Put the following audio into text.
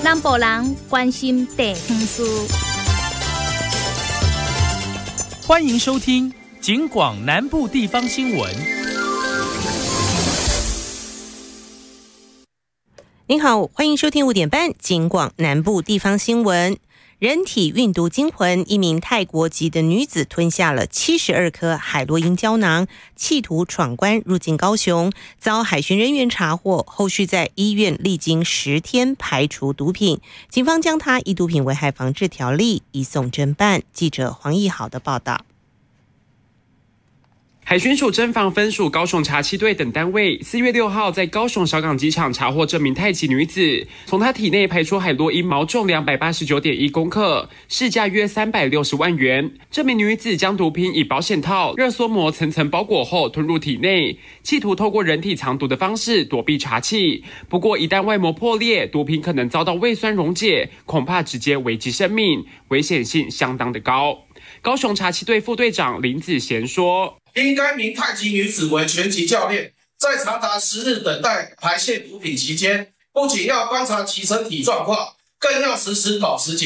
南部人关心地方事。 欢迎收听警广南部地方新闻。 您好，欢迎收听5点半警广南部地方新闻。人体运毒惊魂，一名泰国籍的女子吞下了72颗海洛因胶囊，企图闯关入境高雄，遭海巡人员查获，后续在医院历经10天排除毒品，警方将她依毒品危害防治条例移送侦办。记者黄义豪的报道。 海巡署侦防分署、高雄查缉队等单位4月6号在高雄小港机场查获这名泰籍女子，从她体内排出海洛因毛重289.1公克，市价约360万元。这名女子将毒品以保险套、热缩膜层层包裹后吞入体内，企图透过人体藏毒的方式躲避查缉。不过一旦外膜破裂，毒品可能遭到胃酸溶解，恐怕直接危及生命，危险性相当的高。高雄查缉队副队长林子贤说， 因该名泰籍女子为拳击教练，在长达10日等待排泄毒品期间，不仅要观察其身体状况，更要时时保持警